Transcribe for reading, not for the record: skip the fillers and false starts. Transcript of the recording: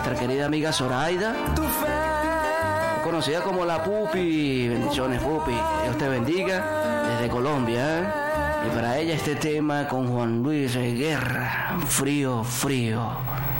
nuestra querida amiga Zoraida, conocida como la Pupi. Bendiciones, Pupi. Dios te bendiga desde Colombia, ¿eh? Y para ella este tema con Juan Luis Guerra, Frío, Frío.